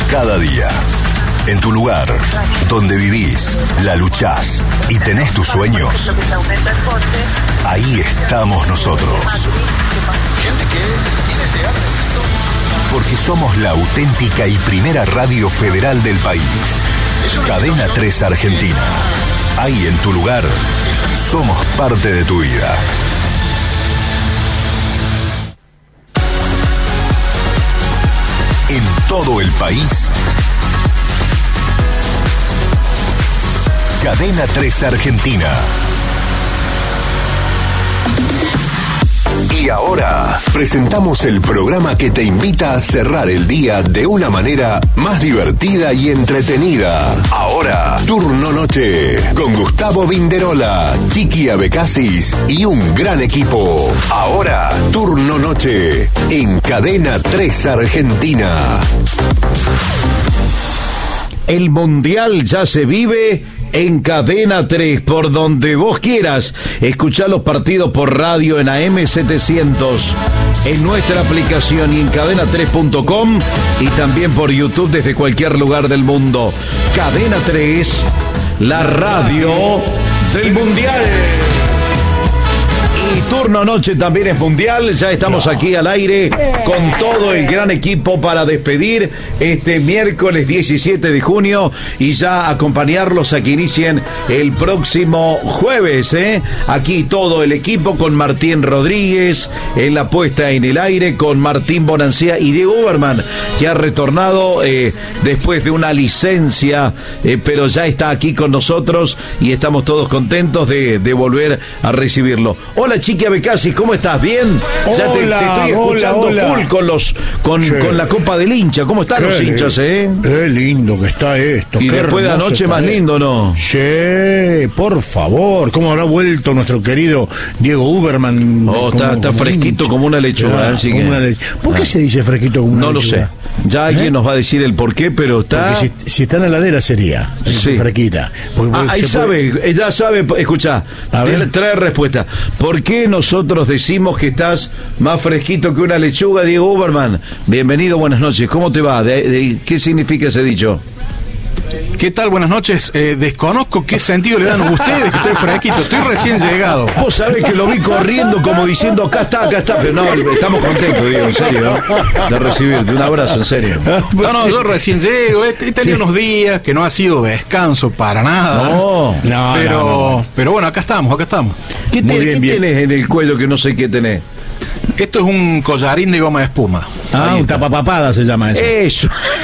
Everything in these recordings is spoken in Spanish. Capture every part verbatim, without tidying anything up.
cada día. En tu lugar, donde vivís, la luchás y tenés tus sueños, ahí estamos nosotros. Porque somos la auténtica y primera radio federal del país. Cadena tres Argentina. Ahí en tu lugar, somos parte de tu vida. En todo el país, Cadena tres Argentina. Y ahora presentamos el programa que te invita a cerrar el día de una manera más divertida y entretenida. Ahora, Turno Noche, con Gustavo Vinderola, Chiqui Abecasis y un gran equipo. Ahora, Turno Noche, en Cadena tres Argentina. El Mundial ya se vive en Cadena tres, por donde vos quieras. Escuchá los partidos por radio en A M setecientos, en nuestra aplicación y en cadena tres punto com, y también por YouTube desde cualquier lugar del mundo. Cadena tres, la radio del Mundial. Y Turno Noche también es mundial. Ya estamos aquí al aire con todo el gran equipo para despedir este miércoles diecisiete de junio y ya acompañarlos a que inicien el próximo jueves, ¿eh? Aquí todo el equipo con Martín Rodríguez en la puesta en el aire, con Martín Bonancea y Diego Uberman, que ha retornado eh, después de una licencia, eh, pero ya está aquí con nosotros y estamos todos contentos de, de volver a recibirlo. Hola, Chiqui Abecasis, ¿cómo estás? ¿Bien? Hola, ya te, te estoy escuchando hola, hola. full con los con, Sí. con la Copa del Hincha. ¿Cómo están Qué los hinchas, eh? Qué lindo que está esto. Y qué después de hermoso anoche está más esto. lindo, ¿no? Sí, por favor. ¿Cómo habrá vuelto nuestro querido Diego Uberman? Oh, está, está como fresquito hincha. como una lechuga. Claro, así como que... una lechuga. ¿Por qué Ah. se dice fresquito como una No lo lechuga? sé. Ya alguien ¿Eh? nos va a decir el por qué, pero está... Porque si, si está en la heladera sería Sí. fresquita. Porque, Ah, porque ahí se sabe, puede- ella sabe, escucha, A ver. trae respuesta. ¿Por qué nosotros decimos que estás más fresquito que una lechuga, Diego Uberman? Bienvenido, buenas noches. ¿Cómo te va? ¿De, de, qué significa ese dicho? ¿Qué tal? Buenas noches. Eh, desconozco qué sentido le dan a ustedes que estoy fresquito. Estoy recién llegado. Vos sabés que lo vi corriendo como diciendo acá está, acá está, pero no, estamos contentos, Diego, en serio, ¿no? De recibirte. Un abrazo, en serio. No, no, yo recién llego. He, he tenido Sí. unos días que no ha sido descanso para nada. No, no, pero, no, no. pero bueno, acá estamos, acá estamos. ¿Qué, Muy te- bien, qué bien. tenés en el cuello que no sé qué tenés? Esto es un collarín de goma de espuma. Ah, Ahí un está. tapapapada se llama eso. Eso.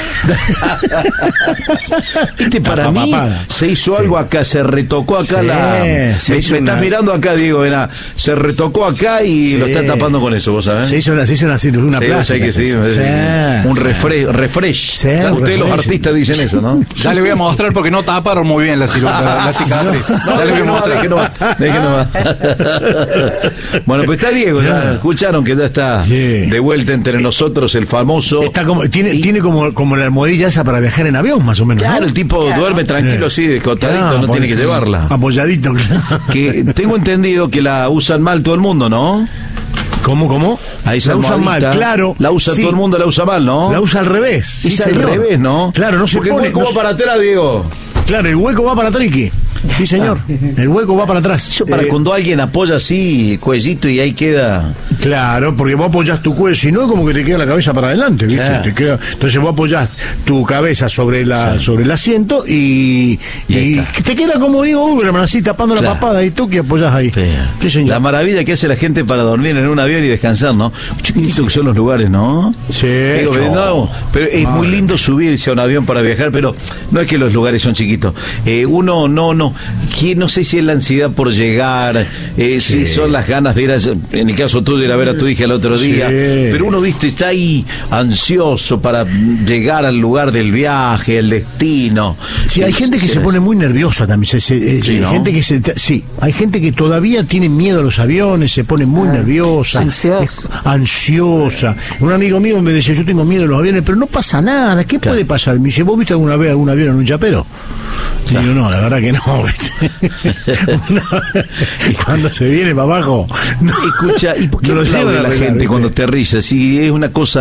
Este para mí Tapapapada. se hizo Sí. algo acá, se retocó acá Sí, la. se Me, hizo me estás una- mirando acá, Diego, verá, se retocó acá y Sí. lo está tapando con eso, vos sabés. Se hizo una, se hizo una cirugía, una Sí, vos sabés plástica. que sí, se hizo. sí. Un Sí. refresh, refresh. Sí, O sea, un ustedes los refresh. artistas dicen eso, ¿no? Ya le voy a mostrar porque no taparon muy bien la, ciru- la, la cicatriz. No, Ya le voy a no, mostrar. deje nomás, deje nomás. Bueno, pues está Diego, ya escucharon que ya está Sí. de vuelta entre nosotros el famoso. Está como, tiene, Y- tiene como, como la almohadilla esa para viajar en avión, más o menos. Claro, ¿no? el tipo duerme tranquilo así, descotadito, Ah, no por- tiene que llevarla. Apoyadito, claro. Que tengo entendido que la usan mal todo el mundo, ¿no? ¿Cómo, cómo? A esa la usan mal, almohadita, claro. La usa Sí. todo el mundo, la usa mal, ¿no? La usa al revés. Sí, es al señor. revés, ¿no? Claro, no se Porque pone. el hueco no va se- para atrás, Diego. Claro, el hueco va para triqui. Sí, señor. El hueco va para atrás. Eso para Eh, cuando alguien apoya así, cuellito, y ahí queda. Claro, porque vos apoyás tu cuello, si no es como que te queda la cabeza para adelante, ¿viste? Claro. Te queda, entonces vos apoyás tu cabeza sobre la sobre el asiento y, Y ahí y está. te queda como digo Uberman, así tapando Claro. la papada y tú que apoyás ahí. Sí, señor. La maravilla que hace la gente para dormir en un avión y descansar, ¿no? Chiquititos que son los lugares, ¿no? Sí, Digo, pero, no. no, pero es muy lindo subirse a un avión para viajar, pero no es que los lugares son chiquitos. Eh, uno no, no, que no sé si es la ansiedad por llegar, eh, si son las ganas de ir a, en el caso tuyo, ir a ver a tu hija el otro día, Sí. pero uno, viste, está ahí ansioso para llegar al lugar del viaje, el destino. Sí, hay Eh, gente que se pone muy nerviosa también. Se, se- eh, Sí, hay ¿no? gente que se, sí, hay gente que todavía tiene miedo a los aviones, se pone muy nerviosa, ansiosa. es- ansiosa. Un amigo mío me decía, yo tengo miedo a los aviones, pero no pasa nada. ¿Qué Claro. puede pasar? Me dice, ¿vos viste alguna vez algún avión en un chapero? Claro. Digo, no, la verdad que no. ¿viste? No. Y cuando se viene para abajo, no. Escucha, ¿y por qué No lo aplaude llevan a la arreglar, gente ¿viste? cuando aterriza? Si es una cosa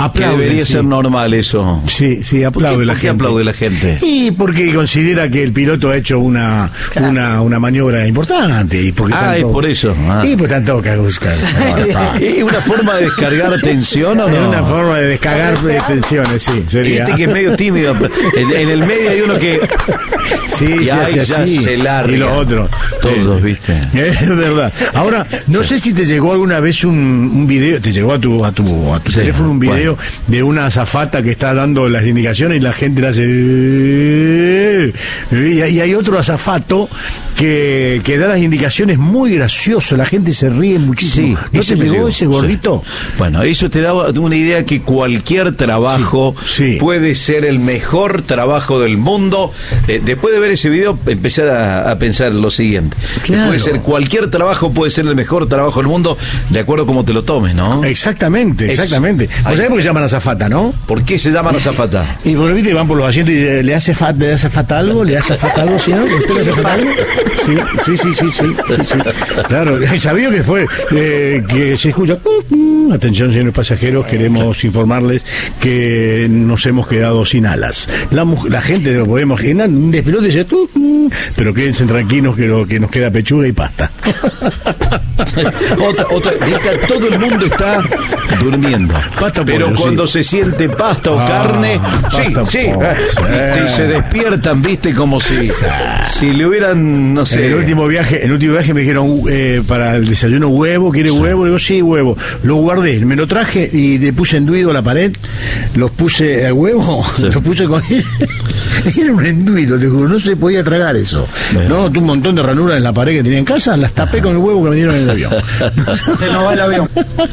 Aplauden, que debería sí. ser normal eso. Sí, sí, aplaude ¿Por qué, la por qué gente. aplaude la gente? Y porque considera que el piloto ha hecho una, Claro. una, una maniobra importante. Y porque Ah, tanto- es por eso. Ah. Y pues tanto que buscar. ¿Es una forma de descargar tensión o Es no? una forma de descargar tensiones, sí, sería. Viste que es medio tímido. En, en el medio hay uno que... Sí, Y se ahí hace ya así. se larga. Y los otros. Todos, Sí, sí, ¿viste? sí. Es verdad. Ahora, no sé si te llegó alguna vez un, un video, te llegó a tu, a tu, a tu Sí, teléfono un video de una azafata que está dando las indicaciones y la gente le hace... Y hay y hay otro azafato que, que da las indicaciones muy gracioso, la gente se ríe muchísimo. ¿No ese te me llegó ese gordito? Sí. Bueno, eso te da una idea que cualquier trabajo Sí, sí. puede ser el mejor trabajo del mundo. Eh, después de ver ese video, empezar a, a pensar lo siguiente. Claro. Puede ser cualquier trabajo, puede ser el mejor trabajo del mundo, de acuerdo a cómo te lo tomes, ¿no? Exactamente, Eso. exactamente. Ahí. ¿Vos sabés por qué se llaman azafata, no? ¿Por qué se llaman azafata? Y por viste, van por los asientos y eh, le hace falta, le hace falta algo, le hace falta algo, ¿sí, no? ¿Usted le hace falta algo? Sí, sí, sí, sí, sí, sí, sí. Claro, sabía que fue, eh, que se escucha, atención señores pasajeros, queremos informarles que nos hemos quedado sin alas. La, mu- la gente lo puede imaginar, un despilote dice, pero quédense tranquilos que, lo, que nos queda pechuga y pasta. otra, otra, viste, todo el mundo está durmiendo. Pasta pero pollo, cuando sí. se siente pasta o Ah, carne, pasta sí, sí, pollo, eh, viste, y sí. se despiertan, viste, como si, si le hubieran, no En sé. el último viaje, en el último viaje me dijeron eh, para el desayuno huevo, ¿quiere huevo? Le digo, sí, huevo. Lo guardé, me lo traje y le puse enduido a la pared, los puse al huevo, Sí. los puse con era un enduido, te juro, no se podía tragar eso. Bueno. No, tuve un montón de ranuras en la pared que tenía en casa, las tapé con el huevo que me dieron en el avión. Se nos va el avión.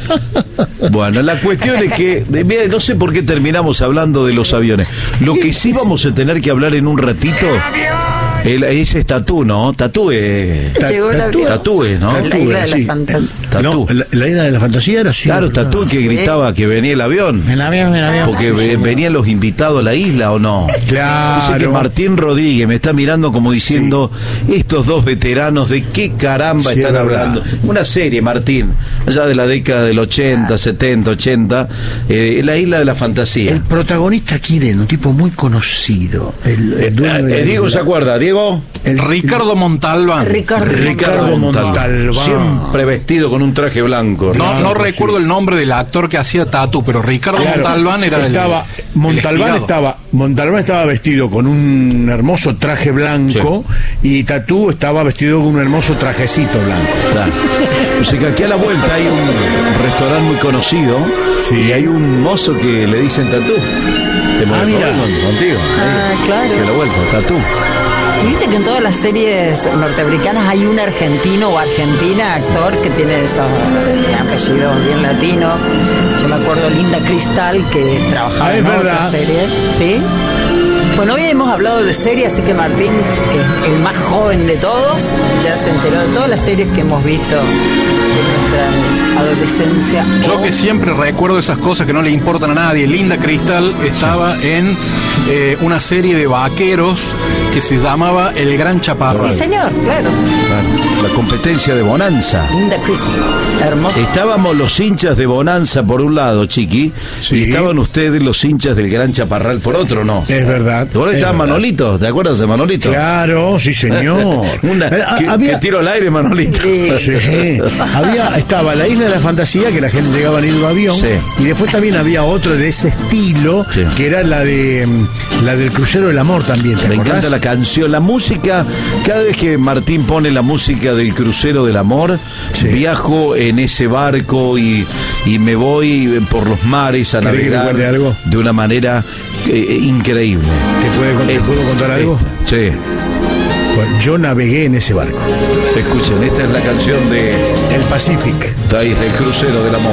Bueno, la cuestión es que, de- mira, no sé por qué terminamos hablando de los aviones. Lo que sí vamos a tener que hablar en un ratito, el, ese es Tatú, ¿no? Tatú es... Llegó el avión. Tatú es, ¿no? La isla de la Sí. fantasía. Tatú. No, la, la isla de la fantasía era así. Claro, Tatú que Sí. gritaba que venía el avión. El avión, el avión. Porque ve- venían los invitados a la isla, ¿o no? Claro. Dice que Martín Rodríguez me está mirando como diciendo, estos dos veteranos, ¿de qué caramba Sí, están es verdad. hablando? Una serie, Martín, allá de la década del ochenta, setenta, ochenta, eh, la isla de la fantasía. El protagonista, ¿quién es? Un tipo muy conocido. El, el dueño de la Eh, Diego isla. se acuerda, Diego. El- Ricardo Montalbán. Ricardo. Ricardo Montalbán. Siempre vestido con un traje blanco. No, Ricardo. no recuerdo el nombre del actor que hacía Tatu, pero Ricardo Claro, Montalbán era el- estaba, el Montalbán espigado. estaba Montalbán estaba vestido con un hermoso traje blanco y Tatú estaba vestido con un hermoso trajecito blanco. Claro. O sea que aquí a la vuelta hay un restaurante muy conocido Sí. y hay un mozo que le dicen Tatú. Te Ah, mira. contigo. Ah, claro. Que a la vuelta, Tatú. Y viste que en todas las series norteamericanas hay un argentino o argentina actor que tiene esos eh, apellidos bien latinos. Yo me acuerdo Linda Cristal que trabajaba Ah, es en otra verdad. serie, ¿sí? Bueno, hoy hemos hablado de series, así que Martín, que es el más joven de todos, ya se enteró de todas las series que hemos visto de nuestra adolescencia. Yo O- que siempre recuerdo esas cosas que no le importan a nadie. Linda Cristal estaba en eh, una serie de vaqueros que se llamaba El Gran Chaparral. Sí, señor, claro. La competencia de Bonanza. Linda Cristal, hermosa. Estábamos los hinchas de Bonanza por un lado, Chiqui, Sí. y estaban ustedes los hinchas del Gran Chaparral por otro, ¿no? Es verdad. Ahora es estaba verdad. Manolito, ¿te acuerdas de Manolito? Claro, sí señor. Una, Eh, que, había, que tiro al aire, Manolito. Sí. Sí. Había, estaba la isla de la fantasía, que la gente llegaba en el avión, Sí. y después también había otro de ese estilo, Sí. que era la de mm, la del crucero del amor también. ¿te Me acordás? encanta la canción, la música. Cada vez que Martín pone la música del crucero del amor, Sí. viajo en ese barco y, y me voy por los mares a ¿Querés que te navegar cuente algo? de una manera eh, increíble. ¿Te, puede, con- te Eh, puedo contar algo? Sí. Bueno, yo navegué en ese barco. Escuchen, esta es la canción de El Pacific. País del crucero del amor.